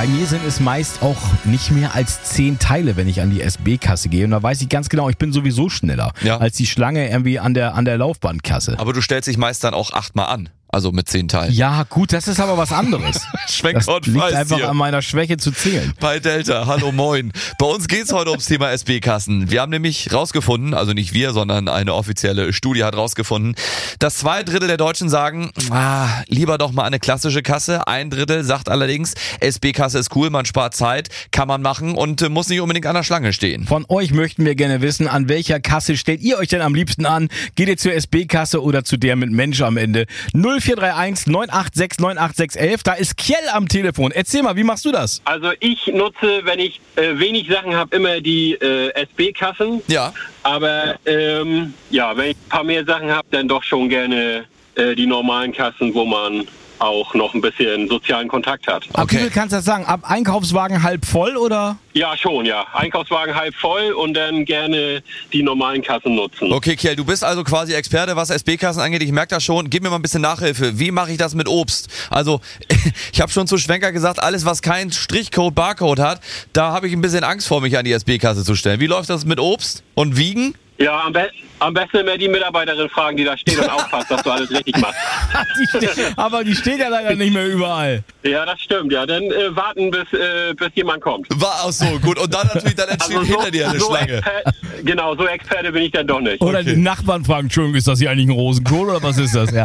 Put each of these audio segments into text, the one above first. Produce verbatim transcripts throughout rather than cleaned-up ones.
Bei mir sind es meist auch nicht mehr als zehn Teile, wenn ich an die S B-Kasse gehe. Und da weiß ich ganz genau, ich bin sowieso schneller Ja. als die Schlange irgendwie an der, an der Laufbahnkasse. Aber du stellst dich meist dann auch achtmal an. Also mit zehn Teilen. Ja, gut, das ist aber was anderes. Schwenker Das und liegt Weiß einfach hier. an meiner Schwäche zu zählen. Bei Delta, hallo moin. Bei uns geht's heute ums Thema S B-Kassen. Wir haben nämlich rausgefunden, also nicht wir, sondern eine offizielle Studie hat rausgefunden, dass zwei Drittel der Deutschen sagen, ah, lieber doch mal eine klassische Kasse. Ein Drittel sagt allerdings, S B-Kasse ist cool, man spart Zeit, kann man machen und äh, muss nicht unbedingt an der Schlange stehen. Von euch möchten wir gerne wissen, an welcher Kasse stellt ihr euch denn am liebsten an? Geht ihr zur S B-Kasse oder zu der mit Mensch am Ende? null vier drei eins neun acht sechs neun acht sechs eins, da ist Kjell am Telefon. Erzähl mal, wie machst du das? Also ich nutze, wenn ich äh, wenig Sachen habe, immer die äh, S B-Kassen. Ja. Aber ähm, ja, wenn ich ein paar mehr Sachen habe, dann doch schon gerne äh, die normalen Kassen, wo man auch noch ein bisschen sozialen Kontakt hat. Ab Okay. wie viel kannst du das sagen? Ab Einkaufswagen halb voll oder? Ja, schon, ja. Einkaufswagen halb voll und dann gerne die normalen Kassen nutzen. Okay, Kjell, du bist also quasi Experte, was S B-Kassen angeht. Ich merke das schon. Gib mir mal ein bisschen Nachhilfe. Wie mache ich das mit Obst? Also, ich habe schon zu Schwenker gesagt, alles, was keinen Strichcode, Barcode hat, da habe ich ein bisschen Angst vor, mich an die S B-Kasse zu stellen. Wie läuft das mit Obst und Wiegen? Ja, am, be am besten immer die Mitarbeiterin fragen, die da steht und aufpasst, dass du alles richtig machst. Die ste- aber die steht ja leider nicht mehr überall. Ja, das stimmt, ja. Dann äh, warten, bis, äh, bis jemand kommt. War auch so, gut. Und dann natürlich, dann entsteht hinter dir eine Schlange. Exper genau, so Experte bin ich dann doch nicht. Oder Okay. die Nachbarn fragen, Entschuldigung, ist das hier eigentlich ein Rosenkohl oder was ist das? Ja.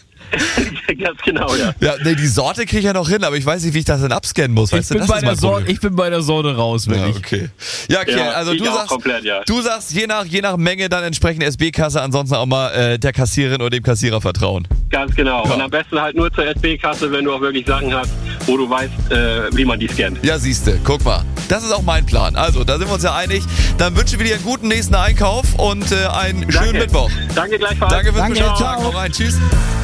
Ganz genau, ja. Ja, nee, die Sorte kriege ich ja noch hin, aber ich weiß nicht, wie ich das denn abscannen muss. Ich Weißt du, bin, das bei ist der mein Sorte, Problem. ich bin bei der Sorte raus, Ja, wirklich. okay. Ja, Kjell, Ja, also ich du auch sagst, komplett, ja. du sagst, je nach, je nach Menge dann entsprechend S B-Kasse, ansonsten auch mal äh, der Kassiererin oder dem Kassierer vertrauen. Ganz genau. Ja. Und am besten halt nur zur S B-Kasse, wenn du auch wirklich Sachen hast, wo du weißt, äh, wie man die scannt. Ja, siehste, guck mal. Das ist auch mein Plan. Also, da sind wir uns ja einig. Dann wünschen wir dir einen guten nächsten Einkauf und äh, einen schönen Danke. Mittwoch. Danke gleichfalls. Danke fürs Danke, Bescheid ciao. sagen. Hau rein. Tschüss.